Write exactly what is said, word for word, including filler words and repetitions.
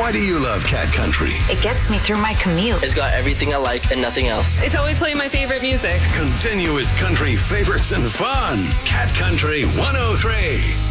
Why do you love Cat Country? It gets me through my commute. It's got everything I like and nothing else. It's always playing my favorite music. Continuous country favorites and fun. Cat Country one oh three.